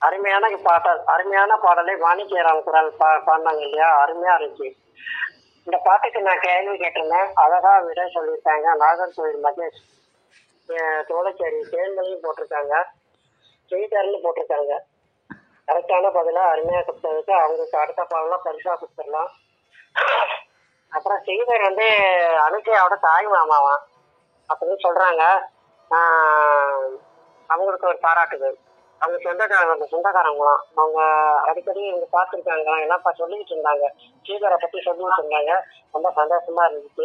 அருமையான பாடலை மாணிக்கராம் குரல் பாடினாங்க இல்லையா, அருமையா இருந்துச்சு. இந்த பாட்டுக்கு நான் கேள்வி கேட்டிருந்தேன், அழகா விட சொல்லியிருக்காங்க. நாகர்கோவில் மகேஷ் தோளச்சேரி தேன்மொழியும் போட்டிருக்காங்க, ஸ்ரீதர்னு போட்டிருக்காங்க. கரெக்டான பதிலா அருமையா கொடுத்ததுக்கு அவங்களுக்கு அடுத்த பாடலாம் பரிசா கொடுத்துடலாம். அப்புறம் ஸ்ரீதர் வந்து அனுஷையோட தாய் மாமாவான் அப்படின்னு சொல்றாங்க. அவங்களுக்கு ஒரு பாராட்டுகள். அவங்க சொந்தக்காரங்களாம். அவங்க அடிக்கடி இவங்க பார்த்துருக்காங்க, எல்லாம் சொல்லிக்கிட்டு இருந்தாங்க, ஸ்ரீதரை பத்தி சொல்லிக்கிட்டு இருந்தாங்க. ரொம்ப சந்தோஷமா இருந்துச்சு.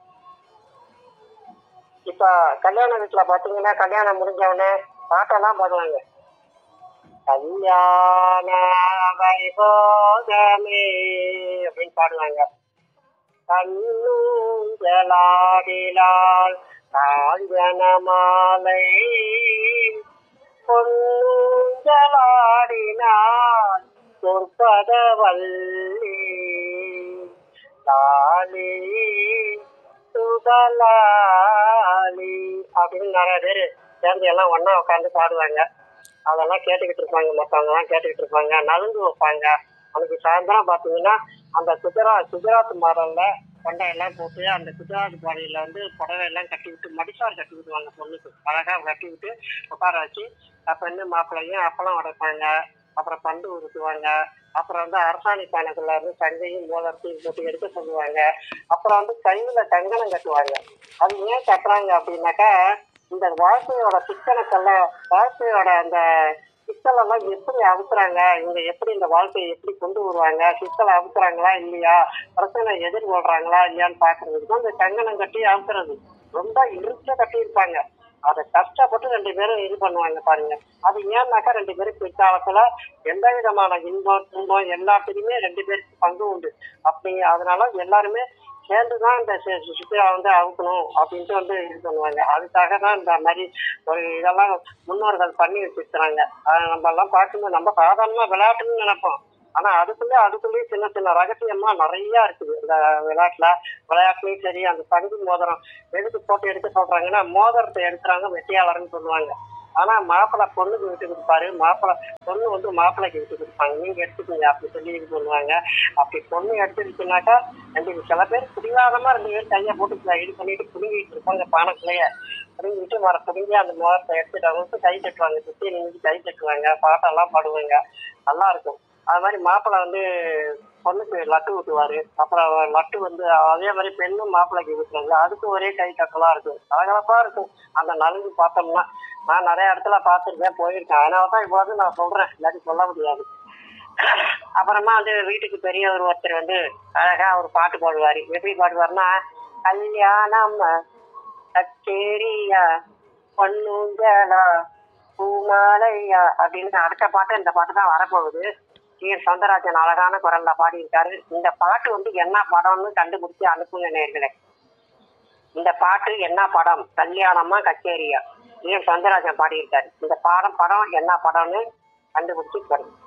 இப்ப கல்யாண வீட்டுல பாத்தீங்கன்னா கல்யாணம் முடிஞ்சவொடனே பாட்டெல்லாம் பாடுவாங்க. கல்யாண வைபோகமே அப்படின்னு பாடுவாங்க. கண்ணூஞ்சலாடிலால் காஞ்சன மாலை பொன்னூஞ்சலாடினாள் சொற்பதவல்லி லாலி சுபலாலி அப்படின்னு நிறைய பேர் சேர்ந்து எல்லாம் ஒன்னா உட்காந்து பாடுவாங்க. அதெல்லாம் கேட்டுக்கிட்டு இருப்பாங்க, மற்றவங்க எல்லாம் கேட்டுக்கிட்டு இருப்பாங்க, நலுங்கு வைப்பாங்க. அன்னைக்கு சாயந்தரம் பார்த்தீங்கன்னா அந்த குஜராத் மாடல்ல கொண்டையெல்லாம் போட்டு அந்த குஜராத் பாடியில வந்து புடவை எல்லாம் கட்டி விட்டு மடிசார் கட்டி விட்டுவாங்க. பொண்ணுக்கு அழகா கட்டி விட்டு உட்கார வச்சு பெண்ணு மாப்பிள்ளையும் அப்பளம் உடைப்பாங்க, அப்புறம் பண்டு உருட்டுவாங்க, அப்புறம் வந்து அரசாணி பானைக்குள்ள இருந்து சங்கையும் மோதிரத்தையும் போட்டு எடுக்க சொல்லுவாங்க. அப்புறம் வந்து கையில கங்கணம் கட்டுவாங்க. அது ஏன் கட்டுறாங்க அப்படின்னாக்கா, இந்த வாழ்க்கையோட வாழ்க்கையோட அந்த சிக்கலெல்லாம் எப்படி அவுக்குறாங்க, இவங்க எப்படி இந்த வாழ்க்கையை எப்படி கொண்டு வருவாங்க, சிக்கலை அவுக்குறாங்களா இல்லையா, பிரச்சனை எதிர்கொள்றாங்களா இல்லையான்னு பாக்குறதுக்கு இந்த கங்கணம் கட்டி அவுக்குறது. ரொம்ப இருக்க கட்டியிருப்பாங்க. அதை கஷ்டப்பட்டு 2 பேரும் இது பண்ணுவாங்க பாருங்க. அது ஏன்னாக்கா 2 பேரும் பிற்காலத்துல எந்த விதமான இன்பம் துன்பம் எல்லாத்துலயுமே 2 பேருக்கு பங்கு உண்டு. அப்படி அதனால எல்லாருமே சேர்ந்துதான் இந்த சுற்றுலா வந்து அவுக்கணும் அப்படின்ட்டு வந்து இது பண்ணுவாங்க. அதுக்காக தான் இந்த மாதிரி ஒரு இதெல்லாம் முன்னோர்கள் பண்ணி வச்சிருக்கிறாங்க. நம்ம எல்லாம் பார்க்கும்போது நம்ம சாதாரணமா விளையாட்டுன்னு நினைப்போம். ஆனா அதுக்குள்ளேயே சின்ன சின்ன ரகசியமா நிறைய இருக்குது. இந்த விளையாட்டுலயும் சரி. அந்த தங்கு மோதிரம் எதுக்கு போட்டு எடுக்க சொல்றாங்கன்னா, மோதிரத்தை எடுக்கிறாங்க வெட்டியாளர்னு சொல்லுவாங்க. ஆனா மாப்பிள்ளை பொண்ணுக்கு விட்டு கொடுப்பாரு, பொண்ணு வந்து மாப்பிள்ளைக்கு விட்டு கொடுப்பாங்க. நீங்க எடுத்துக்கீங்க அப்படி சொல்லி இது பண்ணுவாங்க. அப்படி பொண்ணு எடுத்துருச்சுனாக்கா சில பேர் பிடிவாதமா 2 பேரும் கையை போட்டு இது பண்ணிட்டு புடுங்கிட்டு இருப்பாங்க. பானைக்குள்ளைய புடுங்கிட்டு புடுங்கி அந்த மோதிரத்தை எடுத்துட்டு அவங்க கை தட்டுவாங்க, சுத்தி நின்று கை தட்டுவாங்க, பாட்டெல்லாம் பாடுவாங்க, நல்லா இருக்கும். அது மாதிரி மாப்பிள்ளை வந்து பொண்ணுக்கு லட்டு ஊட்டுவாரு. அப்புறம் லட்டு வந்து அதே மாதிரி பெண்ணும் மாப்பிள்ளைக்கு ஊட்டுவாங்க. அதுக்கு ஒரே கை தட்டலாம் இருக்கும், கலகலப்பா இருக்கும். அந்த நலுங்கு பார்த்தோம்னா நான் நிறைய இடத்துல பார்த்துருக்கேன், போயிருக்கேன். அதனாலதான் இவ்வளவு நான் சொல்றேன், இல்லாட்டி சொல்ல முடியாது. அப்புறமா வந்து வீட்டுக்கு பெரியவர் ஒருத்தர் வந்து அழகா ஒரு பாட்டு பாடுவாரு. எப்படி பாடுவாருன்னா, கல்யாணம் கச்சேரியா பொண்ணுங்களா பூமாலையா அப்படின்னு அடுத்த பாட்டு இந்த பாட்டு தான் வரப்போகுது. சௌந்தரராஜன் அழகான குரல்ல பாடியிருக்காரு. இந்த பாட்டு வந்து என்ன படம்னு கண்டுபிடிச்சு அனுப்புங்க நேர்களே. இந்த பாட்டு என்ன படம், கல்யாணமா கச்சேரியா, சௌந்தரராஜன் பாடியிருக்காரு. இந்த படம் என்ன படம்னு கண்டுபிடிச்சு பாருங்க.